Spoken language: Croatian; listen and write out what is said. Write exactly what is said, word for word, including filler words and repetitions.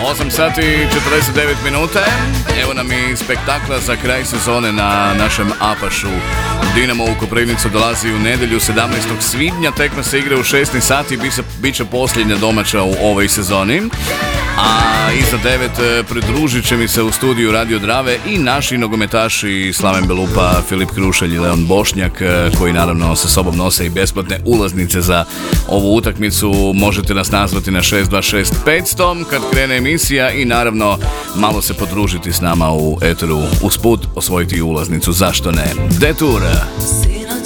osam sati i četrdeset devet minuta. Evo nam i spektakla za kraj sezone na našem Apašu. Dinamo u Koprivnicu dolazi u nedjelju sedamnaestog svibnja. Tekma se igra u šesnaest sati, bit će posljednja domaća u ovoj sezoni. A iza devet pridružit će mi se u studiju Radio Drave i naši nogometaši Slaven Belupa, Filip Krušelj i Leon Bošnjak, koji naravno sa sobom nose i besplatne ulaznice za ovu utakmicu. Možete nas nazvati na šest dva šest petsto kad krene emisija i naravno malo se podružiti s nama u eteru. Usput osvojiti ulaznicu, zašto ne? Detura.